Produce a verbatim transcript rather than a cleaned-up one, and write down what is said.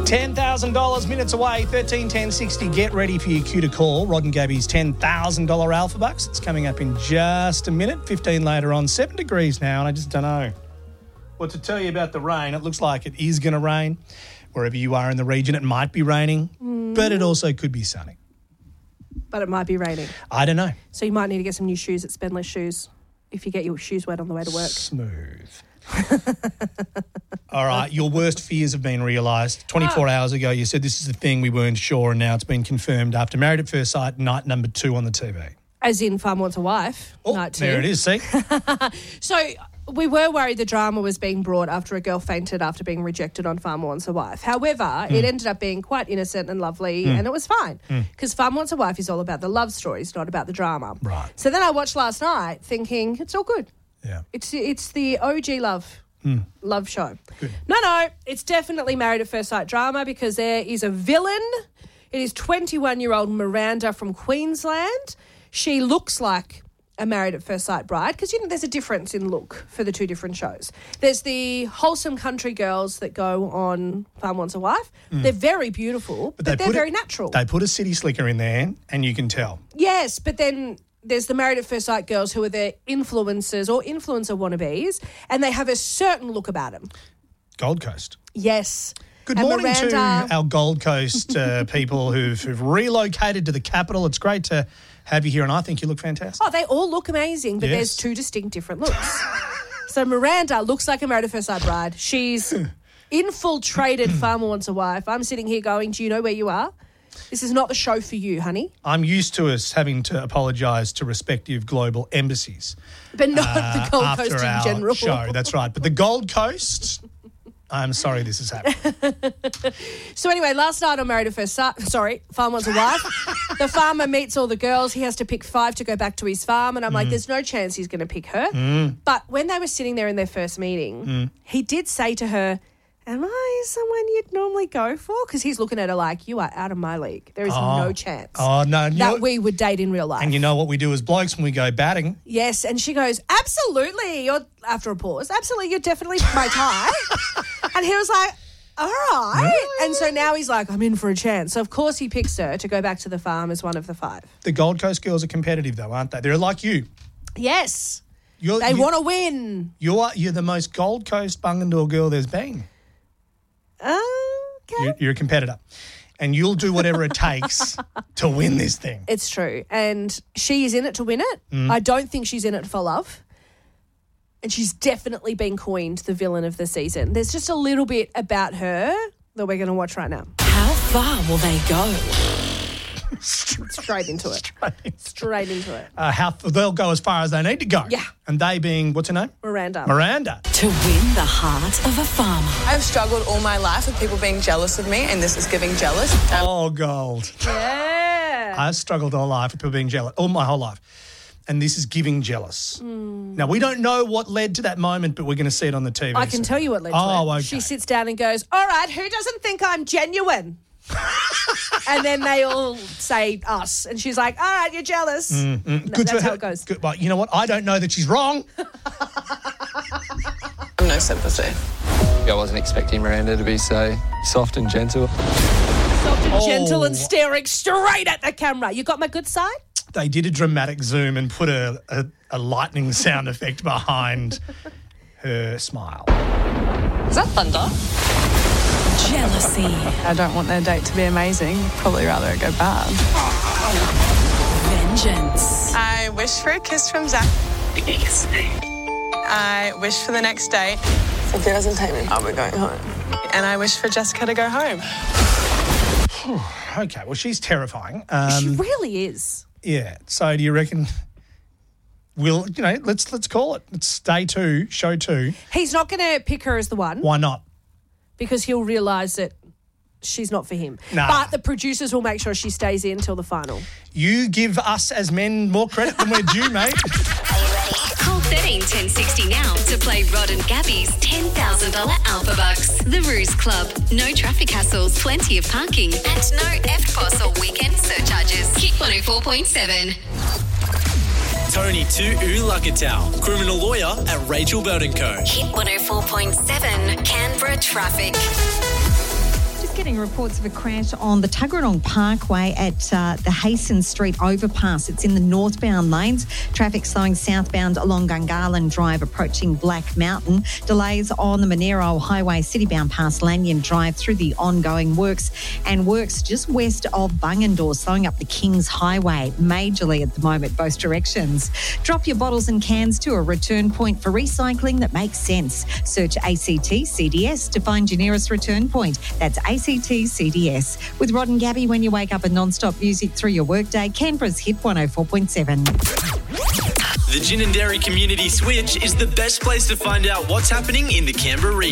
ten thousand dollars minutes away, thirteen ten sixty. Get ready for your cue to call. Rod and Gabby's ten thousand dollars Alpha Bucks. It's coming up in just a minute. fifteen later on, seven degrees now, and I just don't know what to tell you about the rain. It looks like it is going to rain. Wherever you are in the region, it might be raining, mm. but it also could be sunny. But it might be raining. I don't know. So you might need to get some new shoes at Spendless Shoes if you get your shoes wet on the way to work. Smooth. All right, your worst fears have been realised. twenty-four oh. hours ago, you said this is the thing, we weren't sure, and now it's been confirmed after Married at First Sight, night number two on the T V. As in Farm Wants a Wife, oh, night two. There it is, see? So we were worried the drama was being brought after a girl fainted after being rejected on Farm Wants a Wife. However, mm. it ended up being quite innocent and lovely, mm. and it was fine because mm. Farm Wants a Wife is all about the love stories, not about the drama. Right. So then I watched last night thinking, it's all good. Yeah. It's it's the O G love. Mm. Love show. Good. No, no, it's definitely Married at First Sight drama because there is a villain. It is twenty-one-year-old Miranda from Queensland. She looks like a Married at First Sight bride because, you know, there's a difference in look for the two different shows. There's the wholesome country girls that go on Farm Wants a Wife. Mm. They're very beautiful, but, but they they're very a, natural. They put a city slicker in there and you can tell. Yes, but then there's the Married at First Sight girls who are the influencers or influencer wannabes, and they have a certain look about them. Gold Coast. Yes. Good and morning Miranda... to our Gold Coast uh, people who've, who've relocated to the capital. It's great to have you here, and I think you look fantastic. Oh, they all look amazing, but yes. There's two distinct different looks. So Miranda looks like a Married at First Sight bride. She's infiltrated Farmer Wants a Wife. I'm sitting here going, do you know where you are? This is not the show for you, honey. I'm used to us having to apologise to respective global embassies. But not uh, the Gold Coast in our general. Show, that's right. But the Gold Coast, I'm sorry this is happening. So anyway, last night on Married at First Sight, sorry, Farm Wants a Wife, the farmer meets all the girls. He has to pick five to go back to his farm. And I'm mm. like, there's no chance he's going to pick her. Mm. But when they were sitting there in their first meeting, mm. he did say to her, am I someone you'd normally go for? Because he's looking at her like, you are out of my league. There is oh. no chance oh, no, that we would date in real life. And you know what we do as blokes when we go batting? Yes, and she goes, absolutely. You're after a pause, absolutely, you're definitely my type. And he was like, all right. Really? And so now he's like, I'm in for a chance. So, of course, he picks her to go back to the farm as one of the five. The Gold Coast girls are competitive, though, aren't they? They're like you. Yes. You're, they you, want to win. You're, you're the most Gold Coast Bungendore girl there's been. Okay. You're, you're a competitor. And you'll do whatever it takes to win this thing. It's true. And she's in it to win it. Mm. I don't think she's in it for love. And she's definitely been coined the villain of the season. There's just a little bit about her that we're going to watch right now. How far will they go? Straight into it. Straight, Straight into it. Uh, how they'll go as far as they need to go. Yeah. And they being, what's her name? Miranda. Miranda. To win the heart of a farmer. I've struggled all my life with people being jealous of me, and this is giving jealous. Um, oh, gold. Yeah. I've struggled all life with people being jealous, all my whole life. And this is giving jealous. Mm. Now, we don't know what led to that moment, but we're going to see it on the T V. I can tell you what led oh, to it. Okay. She sits down and goes, all right, who doesn't think I'm genuine? And then they all say us. And she's like, all right, you're jealous. Mm, mm. No, that's how it goes. Good. Well, you know what? I don't know that she's wrong. No sympathy. I wasn't expecting Miranda to be so soft and gentle. Soft and oh. gentle and staring straight at the camera. You got my good side? They did a dramatic zoom and put a, a, a lightning sound effect behind her smile. Is that thunder? Jealousy. I don't want their date to be amazing. Probably rather it go bad. Vengeance. I wish for a kiss from Zach. I wish for the next date. If he doesn't take me, I'll be going home. And I wish for Jessica to go home. Okay, well, she's terrifying. Um, she really is. Yeah. So do you reckon we'll, you know, let's let's call it. It's day two, show two. He's not going to pick her as the one. Why not? Because he'll realise that she's not for him. Nah. But the producers will make sure she stays in till the final. You give us as men more credit than we're due, mate. Are you ready? Call thirteen ten sixty now to play Rod and Gabby's ten thousand dollars Alpha Bucks. The Ruse Club. No traffic hassles, plenty of parking, and no F P O S or weekend surcharges. Hit one oh four point seven. Tony to Ulakatau, criminal lawyer at Rachel Bird and Co. Hit one oh four point seven, Canberra traffic. Just getting reports of a crash on the Tuggeranong Parkway at uh, the Hasten Street overpass. It's in the northbound lanes. Traffic slowing southbound along Gungahlin Drive approaching Black Mountain. Delays on the Monero Highway citybound past Lanyon Drive through the ongoing works, and works just west of Bungendore slowing up the Kings Highway majorly at the moment, both directions. Drop your bottles and cans to a return point for recycling that makes sense. Search A C T C D S to find your nearest return point. That's A C T C D S. With Rod and Gabby when you wake up and non-stop music through your workday, Canberra's Hit one oh four point seven. The Gin and Dairy Community Switch is the best place to find out what's happening in the Canberra region.